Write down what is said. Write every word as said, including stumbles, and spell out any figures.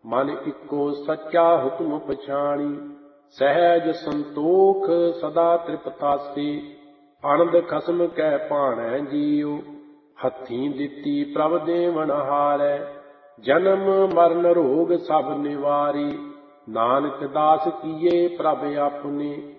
ਮਨ ਇੱਕੋ ਸੱਚਾ ਹੁਕਮ ਪਛਾਣੀ। ਸਹਿਜ ਸੰਤੋਖ ਸਦਾ ਤ੍ਰਿਪਤਾਸੀ, ਆਨੰਦ ਖਸਮ ਕੈ ਭਾਣੈ ਜੀਉ। ਹੱਥੀਂ ਦਿੱਤੀ ਪ੍ਰਭ ਦੇਵਨ ਹਾਰੈ, ਜਨਮ ਮਰਨ ਰੋਗ ਸਭ ਨਿਵਾਰੀ। ਨਾਨਕ ਦਾਸ ਕੀਏ ਪ੍ਰਭ ਆਪਣੇ,